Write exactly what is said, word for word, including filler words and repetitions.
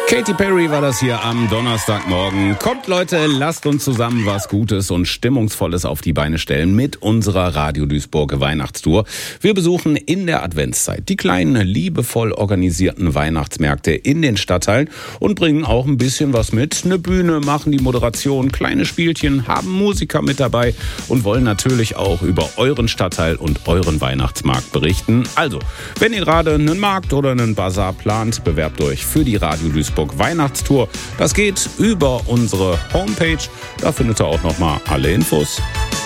Katy Perry war das hier am Donnerstagmorgen. Kommt Leute, lasst uns zusammen was Gutes und Stimmungsvolles auf die Beine stellen mit unserer Radio Duisburg Weihnachtstour. Wir besuchen in der Adventszeit die kleinen, liebevoll organisierten Weihnachtsmärkte in den Stadtteilen und bringen auch ein bisschen was mit. Eine Bühne, machen die Moderation, kleine Spielchen, haben Musiker mit dabei und wollen natürlich auch über euren Stadtteil und euren Weihnachtsmarkt berichten. Also, wenn ihr gerade einen Markt oder einen Bazar plant, bewerbt euch für die Radio Duisburg Weihnachtstour. Das geht über unsere Homepage. Da findet ihr auch noch mal alle Infos.